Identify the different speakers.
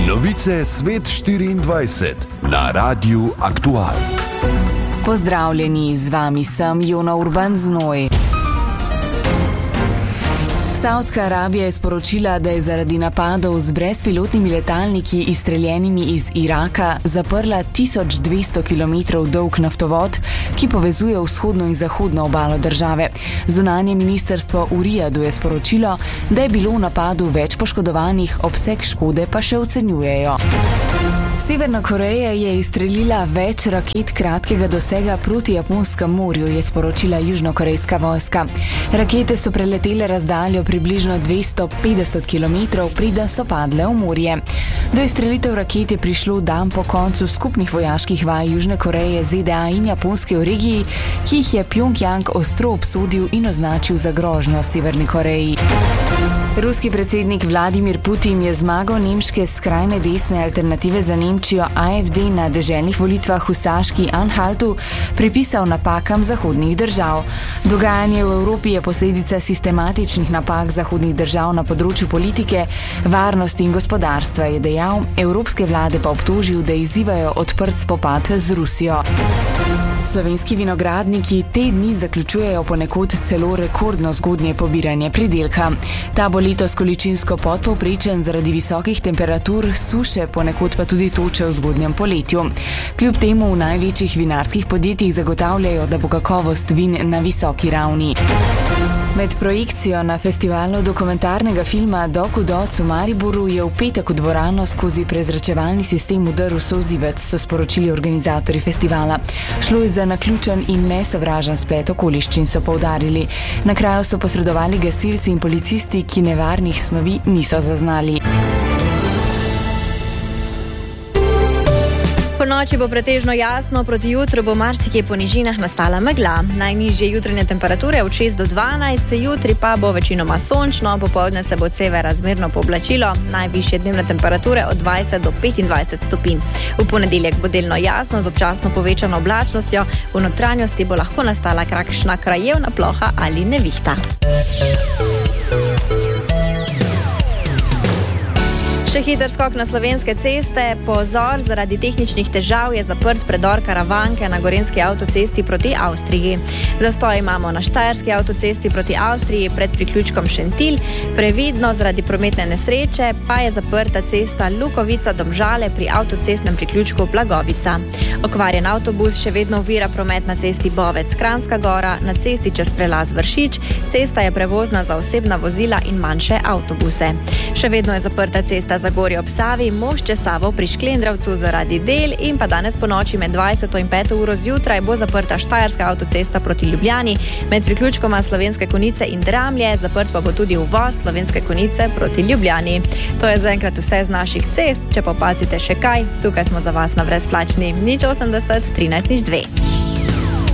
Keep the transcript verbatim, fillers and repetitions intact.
Speaker 1: Novice Svet štiriindvajset na Radiu Aktual.
Speaker 2: Pozdravljeni, z vami sem Jona Urban Znoj. Saudska Arabija je sporočila, da je zaradi napadov z brezpilotnimi letalniki izstreljenimi iz Iraka zaprla tisoč dvesto kilometrov dolg naftovod, ki povezuje vzhodno in zahodno obalo države. Zunanje ministrstvo v Rijadu je sporočilo, da je bilo v napadu več poškodovanih, obseg škode pa še ocenjujejo. Severna Koreja je izstrelila več raket kratkega dosega proti Japonskem morju, je sporočila južnokorejska vojska. Rakete so preletele razdaljo približno dvesto petdeset kilometrov, preden so padle v morje. Do izstrelitev raket je prišlo dan po koncu skupnih vojaških vaj Južne Koreje, Z D A in Japonske v regiji, ki jih je Pjongjang ostro obsodil in označil za grožnjo Severni Koreji. Ruski predsednik Vladimir Putin je zmago nemške skrajne desne alternative za Nemčijo A F D na deželnih volitvah v Saški Anhaltu pripisal napakam zahodnih držav. Dogajanje v Evropi je posledica sistematičnih napak zahodnih držav na področju politike, varnosti in gospodarstva, je dejal, evropske vlade pa obtožil, da izzivajo odprt spopad z Rusijo. Slovenski vinogradniki te dni zaključujejo ponekod celo rekordno zgodnje pobiranje pridelka. Ta bo letos količinsko podpovprečen zaradi visokih temperatur, suše, ponekod pa tudi toče v zgodnjem poletju. Kljub temu v največjih vinarskih podjetjih zagotavljajo, da bo kakovost vin na visoki ravni. Med projekcijo na festivalu dokumentarnega filma Dok v Doc v Mariboru je v petek v dvorano skozi prezračevalni sistem vdrl solzivec, so sporočili organizatorji festivala. Šlo je za naključen in nesovražen splet okoliščin, so poudarili. Na kraju so posredovali gasilci in policisti, ki nevarnih snovi niso zaznali.
Speaker 3: Po noči bo pretežno jasno, proti jutru bo marsikje po nižinah nastala megla. Najnižje jutranje temperature od šest do dvanajst, jutri pa bo večinoma sončno, popoldne se bo od severa zmerno pooblačilo, najvišje dnevne temperature od dvajset do petindvajset stopinj. V ponedeljek bo delno jasno z občasno povečano oblačnostjo, v notranjosti bo lahko nastala kakšna krajevna ploha ali nevihta. Še hiter skok na slovenske ceste. Pozor, zaradi tehničnih težav je zaprt predor Karavanke na gorenjski avtocesti proti Avstriji. Zastoj imamo na štajerski avtocesti proti Avstriji pred priključkom Šentilj. Previdno, zaradi prometne nesreče pa je zaprta cesta Lukovica-Domžale pri avtocestnem priključku Blagovica. Okvarjen avtobus še vedno ovira promet na cesti Bovec-Kranjska Gora, na cesti čez prelaz Vršič. Cesta je prevozna za osebna vozila in manjše avtobuse. Še vedno je zaprta cesta Zagorje ob Savi, Mošče Savo pri Šklendravcu zaradi del in pa danes po noči med dvajseto in peto uro zjutraj bo zaprta štajerska avtocesta proti Ljubljani, med priključkoma Slovenske Konjice in Dramlje, zaprt pa bo tudi uvoz Slovenske Konjice proti Ljubljani. To je zaenkrat vse z naših cest, če pa opazite še kaj, tukaj smo za vas na brezplačni nič osemdeset trinajst nič dve.